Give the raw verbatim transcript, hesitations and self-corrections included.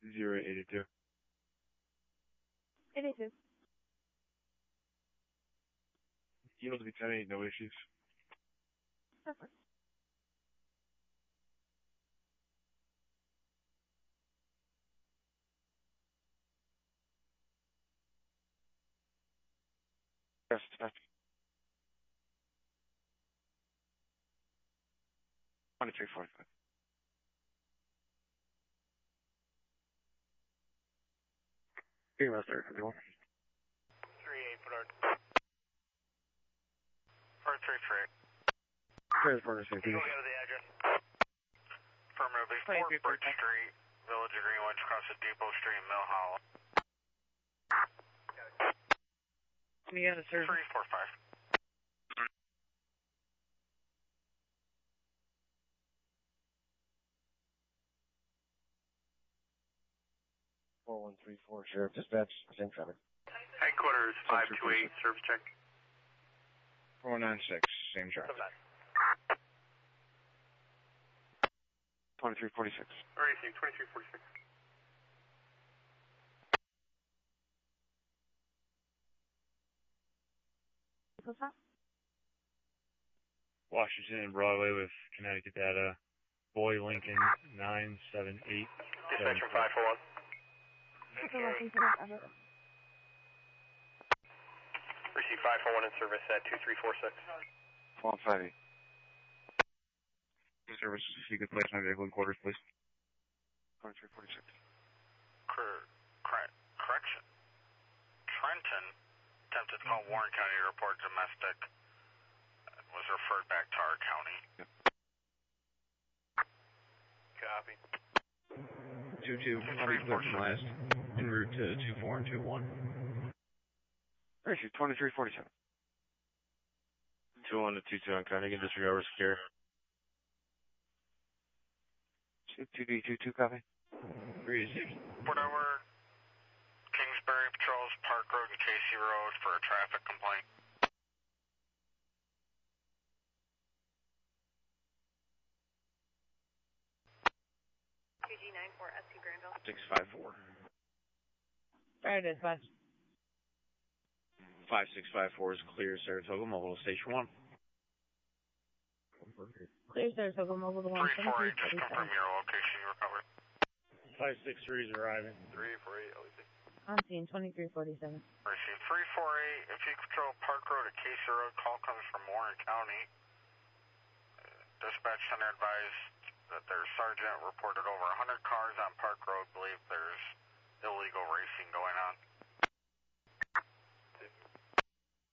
zero eighty-two. eighty-two. Yield to be ten eight, no issues. Perfect. Yes, that's twenty-three forty-five. Here, Master, everyone. three eight, put our... four three three. Transporter safety. Go get the address. Affirmative, four Birch Street, Village of Greenwich, across the Depot Street, Mill Hollow. Can you get a service? three four five. four one three four, Sheriff Dispatch, same traffic. Headquarters, five two eight, service check. four nine six, same traffic. twenty-three forty-six. Racing, twenty-three forty-six. What's that? Washington and Broadway with Connecticut data. Boy Lincoln nine seven eight. Dispatch from five four one. Receive five four one in service at two three four six. one five eight. Service, if you could place my vehicle in quarters, please. twenty-three forty-six. Cor- cor- correction. Trenton attempted to call Warren County to report domestic. Was referred back to our county. Yep. Copy. two two, I'll be clear from last. En route to two four and two one. Issue twenty-three forty-seven. two one to two two on Carnegie, disregard secure. two D two two, copy. three six. Report over Kingsbury patrols Park Road and Casey Road for a traffic complaint. Q G nine four S P Granville. six five four. Fire dispatch. five six five four is clear, Saratoga, mobile to station one. Clear Saratoga, mobile to one three four eight, just confirm your location you recovered. five six three is arriving. three four eight, L E C. On scene, twenty-three forty-seven. Receive three four eight, if you control Park Road at Casey Road, call comes from Warren County. Uh, dispatch center advised that their sergeant reported over one hundred cars on Park Road, believe there's illegal racing going on.